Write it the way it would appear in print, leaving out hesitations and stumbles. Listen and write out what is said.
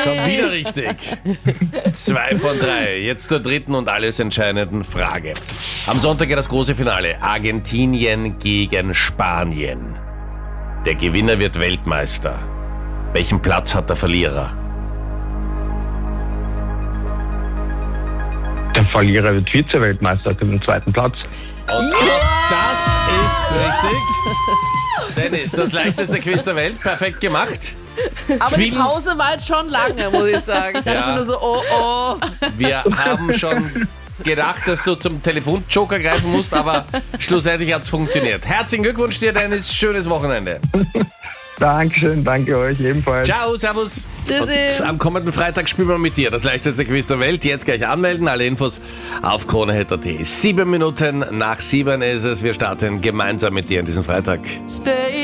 Schon wieder richtig. 2 von 3. Jetzt zur dritten und alles entscheidenden Frage. Am Sonntag das große Finale. Argentinien gegen Spanien. Der Gewinner wird Weltmeister. Welchen Platz hat der Verlierer? Der Verlierer wird Vize-Weltmeister auf dem 2. Platz. Und das ist richtig. Dennis, das leichteste Quiz der Welt. Perfekt gemacht. Aber die Pause war jetzt schon lange, muss ich sagen. Ich dachte mir nur so, oh. Wir haben schon gedacht, dass du zum Telefonjoker greifen musst, aber schlussendlich hat es funktioniert. Herzlichen Glückwunsch dir, Dennis. Schönes Wochenende. Dankeschön, danke euch ebenfalls. Ciao, servus. Tschüssi. Und am kommenden Freitag spielen wir mit dir das leichteste Quiz der Welt. Jetzt gleich anmelden. Alle Infos auf KroneHit.at. 7 Minuten nach 7 ist es. Wir starten gemeinsam mit dir an diesem Freitag. Stay